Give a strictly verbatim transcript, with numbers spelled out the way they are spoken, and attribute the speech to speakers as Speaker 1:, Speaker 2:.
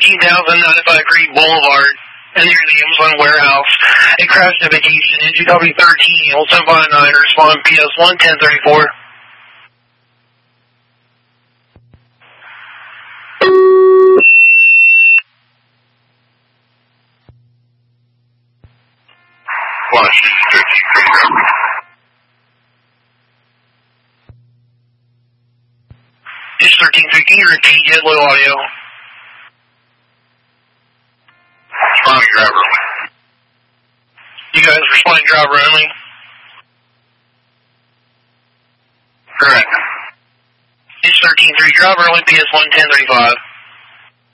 Speaker 1: thirteen thousand ninety-five Creek Boulevard, and near the Amazon warehouse. A crash notification, N G W thirteen, hold seven five nine, respond P S one ten thirty-four.
Speaker 2: Washington thirteen Creek Driver.
Speaker 1: It's thirteen three, can you repeat? You had low audio.
Speaker 2: Responding driver only.
Speaker 1: You guys responding driver only?
Speaker 2: Correct.
Speaker 1: It's thirteen three, driver only, P S one ten thirty-five.